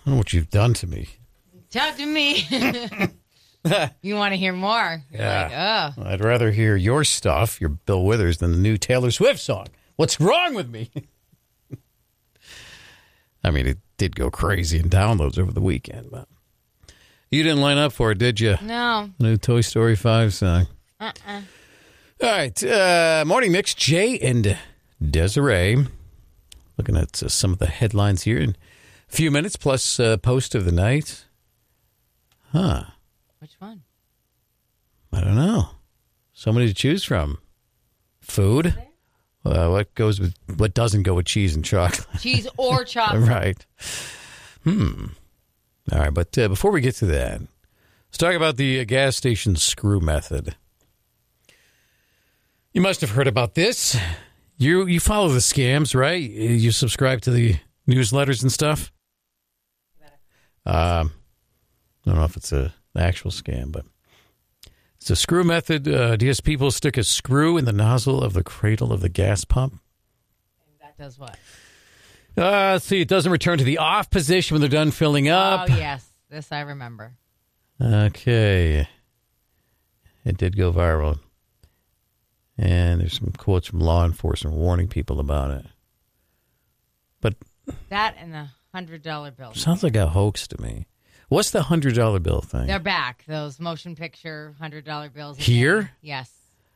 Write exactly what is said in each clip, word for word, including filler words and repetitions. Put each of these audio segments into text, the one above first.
don't know what you've done to me. Talk to me. You want to hear more? Yeah. Like, oh. I'd rather hear your stuff, your Bill Withers, than the new Taylor Swift song. What's wrong with me? I mean, it did go crazy in downloads over the weekend, but you didn't line up for it, did you? No. New Toy Story five song. Uh-uh. All right. Uh, morning mix, Jay and Desiree. Looking at uh, some of the headlines here in a few minutes, plus uh, post of the night. Huh. Which one? I don't know. So many to choose from. Food. Uh, what goes with what doesn't go with cheese and chocolate? Cheese or chocolate. Right. Hmm. All right, but uh, before we get to that, let's talk about the uh, gas station screw method. You must have heard about this. You you follow the scams, right? You subscribe to the newsletters and stuff. Um, I don't know if it's a, an actual scam, but it's a screw method. Uh, D S people stick a screw in the nozzle of the cradle of the gas pump. And that does what? Uh, let's see, it doesn't return to the off position when they're done filling up. Oh, yes. This I remember. Okay. It did go viral. And there's some quotes from law enforcement warning people about it. But that and the one hundred dollar bill. Sounds like a hoax to me. What's the one hundred dollar bill thing? They're back. Those motion picture one hundred dollar bills. Here? Again. Yes.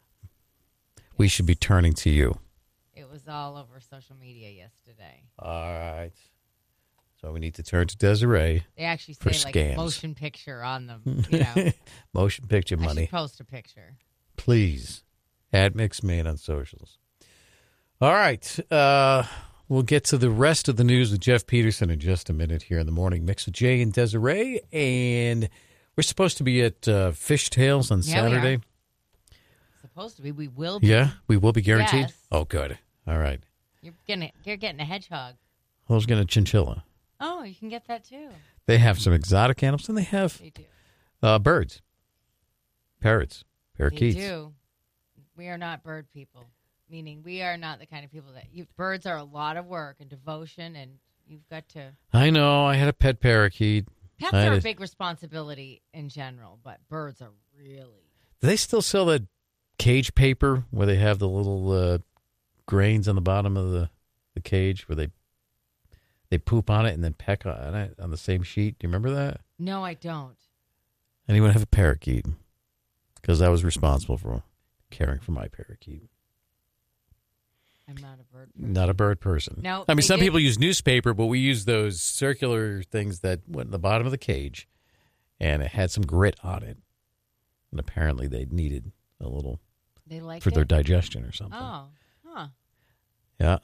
We yes. should be turning to you. It was all over social media yesterday. All right. So we need to turn to Desiree. They actually for say scams. like motion picture on them. You know. Motion picture money. I should post a picture. Please. At MixMain on socials. All right. Uh, we'll get to the rest of the news with Jeff Peterson in just a minute here in the morning mix with Jay and Desiree. And we're supposed to be at uh, Fishtails on yeah, Saturday. We are. Supposed to be. We will be. Yeah, we will be guaranteed. Yes. Oh, good. All right. You're gonna. You're getting a hedgehog. I was getting a chinchilla. Oh, you can get that too. They have some exotic animals, and they have They do. Uh, birds, parrots, parakeets. They do. We are not bird people, meaning we are not the kind of people that you, birds are a lot of work and devotion, and you've got to. I know. I had a pet parakeet. Pets I are had a big responsibility in general, but birds are really. Do they still sell that cage paper where they have the little uh, grains on the bottom of the, the cage where they they poop on it and then peck on it on the same sheet? Do you remember that? No, I don't. Anyone have a parakeet? Because I was responsible for caring for my parakeet. I'm not a bird person. Not a bird person. No, I mean, some did. people use newspaper, but we use those circular things that went in the bottom of the cage, and it had some grit on it. And apparently they needed a little They like for it? their digestion or something. Oh, huh. Yeah.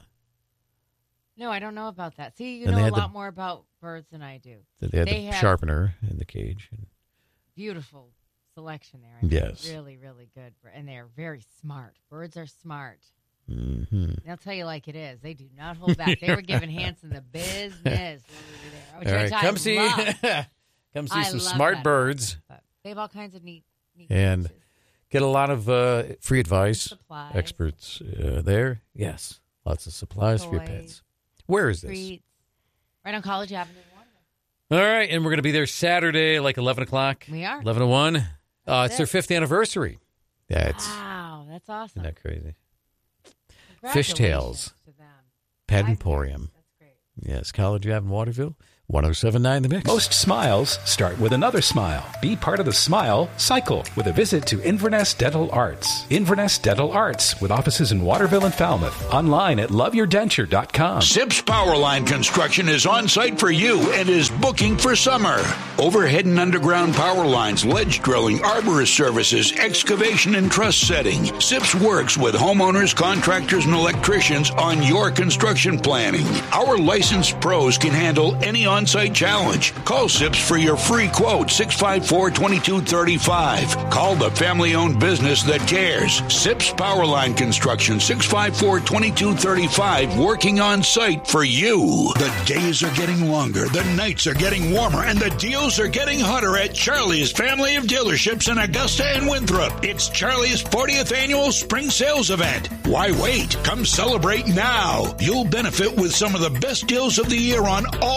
No, I don't know about that. See, you And they know a had lot the- more about birds than I do. They had They the have- sharpener in the cage. Beautiful selection there. I mean, Yes. Really, really good. And they're very smart. Birds are smart. Mm-hmm. They'll tell you like it is. They do not hold back. They were giving Hanson the business when we were there. Which All right, I come see, love. come see I some love smart that. birds But they have all kinds of neat, neat and pieces. get a lot of uh, free advice. Supplies. Experts uh, there. Yes, lots of supplies for your Toys. pets. Where is this? Treats. Right on College Avenue. All right, and we're going to be there Saturday, like eleven o'clock. We are. eleven to one. Uh, That's it's their it. fifth anniversary. Yeah, it's Wow, that's awesome. isn't that crazy? Congratulations Fishtails. to them. Pet Five Emporium. years. That's great. Yes, College Avenue, Waterville. one oh seven point nine The Mix. Most smiles start with another smile. Be part of the smile cycle with a visit to Inverness Dental Arts. Inverness Dental Arts with offices in Waterville and Falmouth. Online at love your denture dot com. Sips Powerline Construction is on site for you and is booking for summer. Overhead and underground power lines, ledge drilling, arborist services, excavation and truss setting. Sips works with homeowners, contractors, and electricians on your construction planning. Our licensed pros can handle any on-site challenge. Call Sips for your free quote, six five four, two two three five. Call the family-owned business that cares. Sips Powerline Construction, six five four, two two three five, working on site for you. The days are getting longer, the nights are getting warmer, and the deals are getting hotter at Charlie's family of dealerships in Augusta and Winthrop. It's Charlie's fortieth annual spring sales event. Why wait? Come celebrate now. You'll benefit with some of the best deals of the year on all six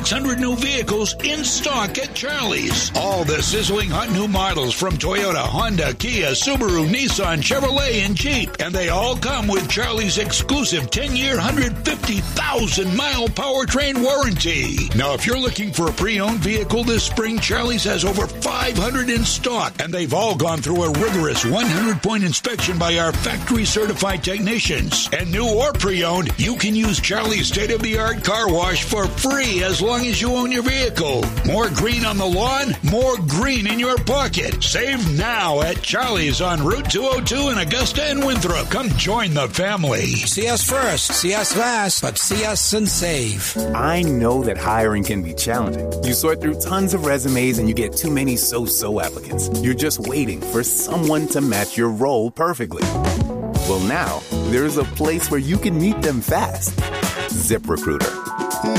six hundred new vehicles in stock at Charlie's. All the sizzling hot new models from Toyota, Honda, Kia, Subaru, Nissan, Chevrolet, and Jeep. And they all come with Charlie's exclusive ten-year, one hundred fifty thousand mile powertrain warranty. Now, if you're looking for a pre-owned vehicle this spring, Charlie's has over five hundred in stock, and they've all gone through a rigorous one hundred point inspection by our factory-certified technicians. And new or pre-owned, you can use Charlie's state-of-the-art car wash for free as long as you own your vehicle. More green on the lawn, more green in your pocket. Save now at Charlie's on Route two oh two in Augusta and Winthrop. Come join the family. See us first, see us last, but see us and save. I know that hiring can be challenging. You sort through tons of resumes and you get too many so-so applicants. You're just waiting for someone to match your role perfectly. Well, now, there's a place where you can meet them fast. ZipRecruiter.